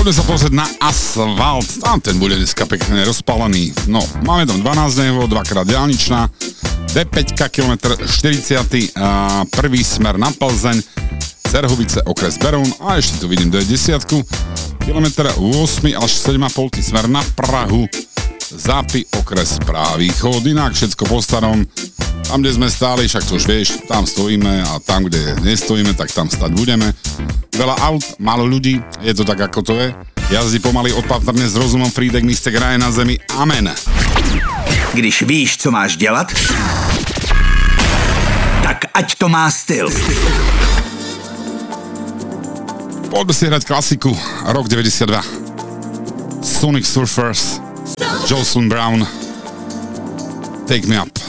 Poďme sa pozrieť na asfalt. Tam ten bude dneska pekne rozpálený. No, máme tam 12 neho, dvakrát diaľničná, D5 km 40, prvý smer na Plzeň, Cerhovice, okres Berún a ešte tu vidím D10, kilometr 8 až 7,5 smer na Prahu, Zápy, okres Právýchod. Inak všetko po starom. Tam, kde sme stáli, však to už vieš, tam stojíme a tam, kde nestojíme, tak tam stať budeme. Veľa aut, málo ľudí, je to tak, ako to je. Jazdí pomaly, opatrne, s rozumom, Frídek, místek raje na zemi. Amen. Když víš, co máš dělat, tak ať to má styl. Poďme si hrať klasiku, rok 92. Sonic Surfers, Jocelyn Brown, Take Me Up.